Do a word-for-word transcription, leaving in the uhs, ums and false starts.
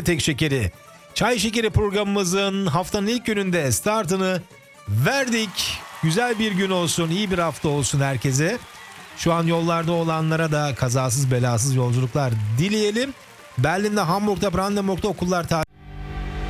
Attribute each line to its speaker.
Speaker 1: Tek Şekeri. Çay Şekeri programımızın haftanın ilk gününde startını verdik. Güzel bir gün olsun, iyi bir hafta olsun herkese. Şu an yollarda olanlara da kazasız belasız yolculuklar dileyelim. Berlin'de, Hamburg'da, Brandenburg'da okullar tatil.